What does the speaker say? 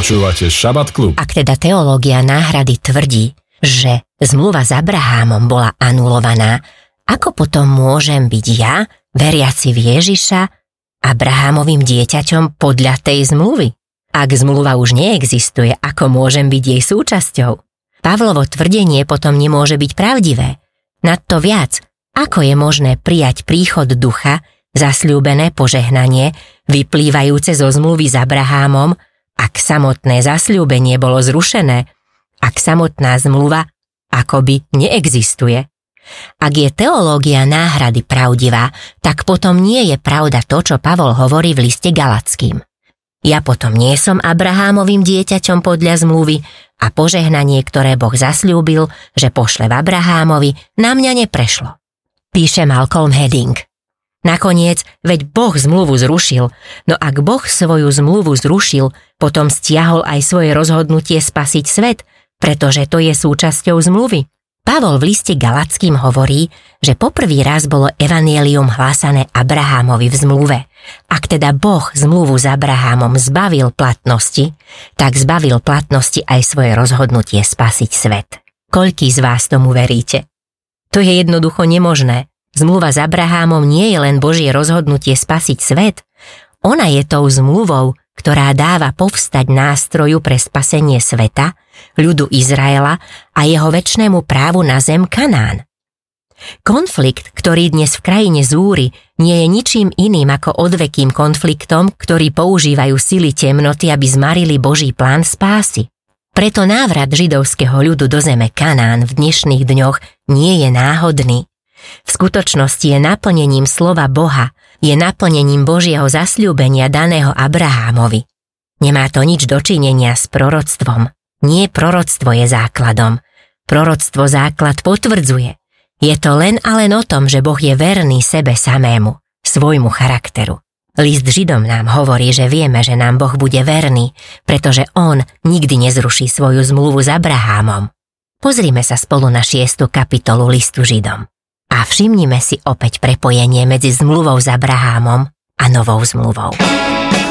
Počúvate Šabat klub. Ak teda teológia náhrady tvrdí, že zmluva s Abrahámom bola anulovaná, ako potom môžem byť ja, veriaci v Ježiša, Abrahámovým dieťaťom podľa tej zmluvy? Ak zmluva už neexistuje, ako môžem byť jej súčasťou? Pavlovo tvrdenie potom nemôže byť pravdivé. Nadto viac, ako je možné prijať príchod ducha, zasľúbené požehnanie, vyplývajúce zo zmluvy s Abrahámom, ak samotné zasľúbenie bolo zrušené, ak samotná zmluva akoby neexistuje. Ak je teológia náhrady pravdivá, tak potom nie je pravda to, čo Pavol hovorí v liste Galatským. Ja potom nie som Abrahámovým dieťaťom podľa zmluvy a požehnanie, ktoré Boh zasľúbil, že pošle v Abrahámovi, na mňa neprešlo. Píše Malcolm Hedding. Nakoniec, veď Boh zmluvu zrušil, no ak Boh svoju zmluvu zrušil, potom stiahol aj svoje rozhodnutie spasiť svet, pretože to je súčasťou zmluvy. Pavol v liste Galatským hovorí, že poprvý raz bolo evanjelium hlásané Abrahámovi v zmluve. Ak teda Boh zmluvu s Abrahámom zbavil platnosti, tak zbavil platnosti aj svoje rozhodnutie spasiť svet. Koľký z vás tomu veríte? To je jednoducho nemožné. Zmluva s Abrahámom nie je len Božie rozhodnutie spasiť svet. Ona je tou zmluvou, ktorá dáva povstať nástroju pre spasenie sveta, ľudu Izraela a jeho večnému právu na zem Kanán. Konflikt, ktorý dnes v krajine zúri, nie je ničím iným ako odvekým konfliktom, ktorý používajú sily temnoty, aby zmarili Boží plán spásy. Preto návrat židovského ľudu do zeme Kanán v dnešných dňoch nie je náhodný. V skutočnosti je naplnením slova Boha, je naplnením Božieho zasľúbenia daného Abrahámovi. Nemá to nič dočinenia s proroctvom. Nie proroctvo je základom. Proroctvo základ potvrdzuje. Je to len a len o tom, že Boh je verný sebe samému, svojmu charakteru. List Židom nám hovorí, že vieme, že nám Boh bude verný, pretože on nikdy nezruší svoju zmluvu s Abrahámom. Pozrime sa spolu na 6. kapitolu listu Židom. A všimnime si opäť prepojenie medzi zmluvou s Abrahámom a novou zmluvou.